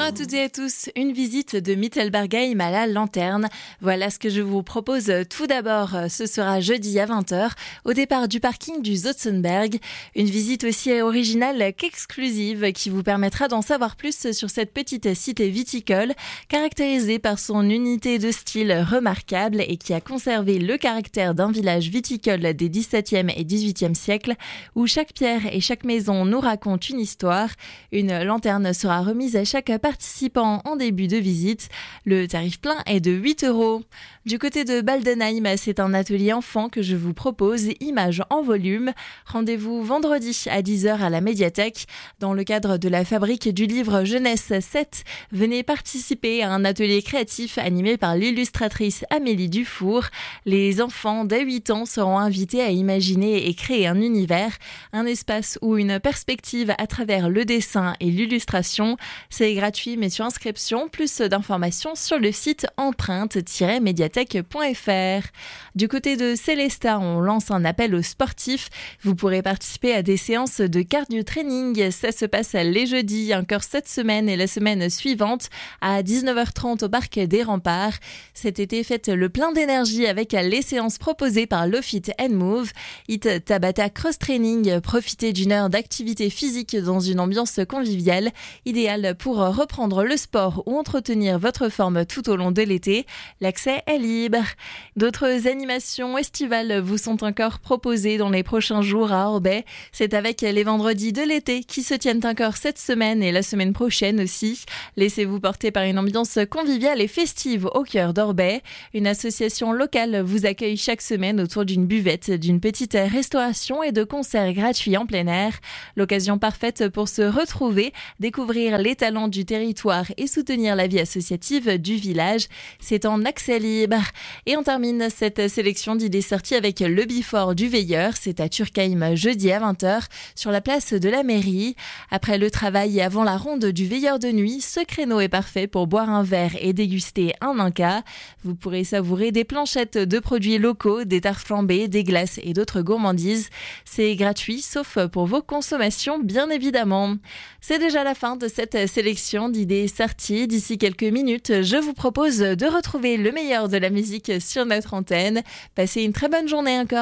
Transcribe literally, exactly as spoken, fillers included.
à toutes et à tous, une visite de Mittelbergheim à la Lanterne. Voilà ce que je vous propose tout d'abord. Ce sera jeudi à vingt heures au départ du parking du Zotzenberg. Une visite aussi originale qu'exclusive qui vous permettra d'en savoir plus sur cette petite cité viticole caractérisée par son unité de style remarquable et qui a conservé le caractère d'un village viticole des dix-septième et dix-huitième siècles où chaque pierre et chaque maison nous raconte une histoire. Une lanterne sera remise à chaque participant en début de visite. Le tarif plein est de huit euros. Du côté de Baldenheim, c'est un atelier enfant que je vous propose, images en volume. Rendez-vous vendredi à dix heures à la médiathèque. Dans le cadre de la fabrique du livre Jeunesse sept, venez participer à un atelier créatif animé par l'illustratrice Amélie Dufour. Les enfants dès huit ans seront invités à imaginer et créer un univers, un espace ou une perspective à travers le dessin et l'illustration. C'est gratuit mais sur inscription. Plus d'informations sur le site empreinte tiret médiathèque point f r. Du côté de Célestat, on lance un appel aux sportifs. Vous pourrez participer à des séances de cardio training. Ça se passe les jeudis, encore cette semaine et la semaine suivante à dix-neuf heures trente au parc des Remparts. Cet été, faites le plein d'énergie avec les séances proposées par Lofit and Move. Hit Tabata Cross Training. Profitez d'une heure d'activité physique dans une ambiance conviviale, idéale pour reprendre le sport ou entretenir votre forme tout au long de l'été. L'accès est libre. D'autres animations estivales vous sont encore proposées dans les prochains jours à Orbey. C'est avec les vendredis de l'été qui se tiennent encore cette semaine et la semaine prochaine aussi. Laissez-vous porter par une ambiance conviviale et festive au cœur d'Orbey. Une association locale vous accueille chaque semaine autour d'une buvette, d'une petite restauration et de concerts gratuits en plein air. L'occasion parfaite pour se retrouver, découvrir les talents du territoire et soutenir la vie associative du village. C'est en accès libre. Et on termine cette sélection d'idées sorties avec le Bifort du Veilleur. C'est à Turkheim jeudi à vingt heures sur la place de la mairie. Après le travail et avant la ronde du Veilleur de nuit, ce créneau est parfait pour boire un verre et déguster un Inca. Vous pourrez savourer des planchettes de produits locaux, des tartes flambées, des glaces et d'autres gourmandises. C'est gratuit sauf pour vos consommations bien évidemment. C'est déjà la fin de cette sélection d'idées sorties. D'ici quelques minutes, je vous propose de retrouver le meilleur de la musique sur notre antenne. Passez une très bonne journée encore.